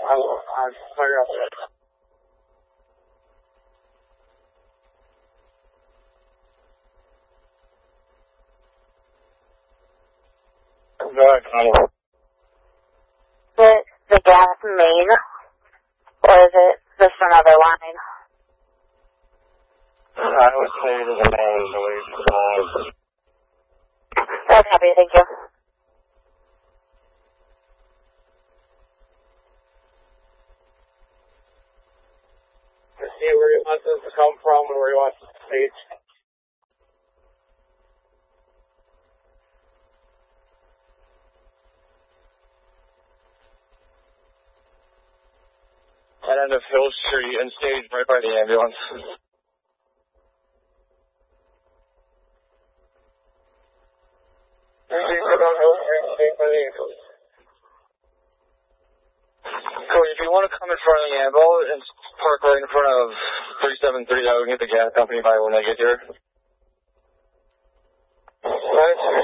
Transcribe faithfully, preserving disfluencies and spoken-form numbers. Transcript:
I'm, I'm fire up. Go ahead, Connie. Is it the gas main, or is it just another line? I would say it is a main, the way it's called. That's happy, thank you. See where he wants us to come from and where he wants us to stage. At end of Hill Street and stage right by the ambulance. So if you want to come in front of the ambulance and park right in front of thirty-seven thirty, I will get the gas company by when I get here. Right.